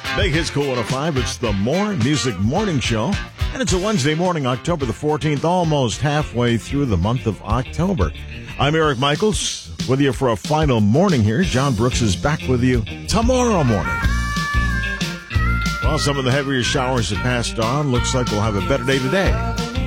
Big Hits Cool 105. It's the More Music Morning Show. And it's a Wednesday morning, October the 14th, almost halfway through the month of October. I'm Eric Michaels, with you for a final morning here. John Brooks is back with you tomorrow morning. Well, some of the heavier showers have passed on. Looks like we'll have a better day today.